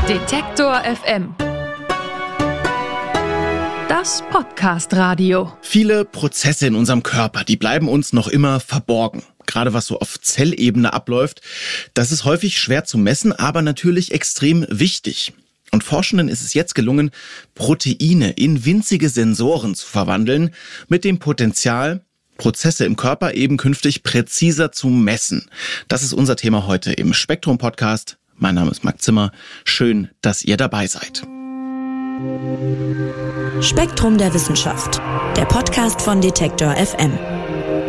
Detektor FM. Das Podcast-Radio. Viele Prozesse in unserem Körper, die bleiben uns noch immer verborgen. Gerade was so auf Zellebene abläuft, das ist häufig schwer zu messen, aber natürlich extrem wichtig. Und Forschenden ist es jetzt gelungen, Proteine in winzige Sensoren zu verwandeln, mit dem Potenzial, Prozesse im Körper eben künftig präziser zu messen. Das ist unser Thema heute im Spektrum-Podcast. Mein Name ist Marc Zimmer. Schön, dass ihr dabei seid. Spektrum der Wissenschaft, der Podcast von Detektor FM.